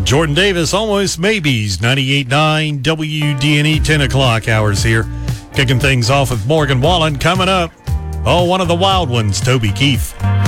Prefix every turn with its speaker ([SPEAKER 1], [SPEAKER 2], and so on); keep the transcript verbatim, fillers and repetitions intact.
[SPEAKER 1] Jordan Davis, Almost Maybes, ninety-eight point nine W D N E, ten o'clock hours here. Kicking things off with Morgan Wallen coming up. Oh, one of the wild ones, Toby Keith.